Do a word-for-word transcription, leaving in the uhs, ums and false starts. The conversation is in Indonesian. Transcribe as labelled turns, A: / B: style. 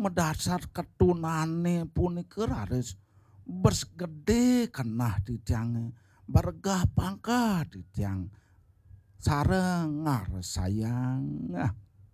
A: Medasar ketunane punika raris bes gede kenah titiange, baregah pangkat titiang sareng ngares sayang.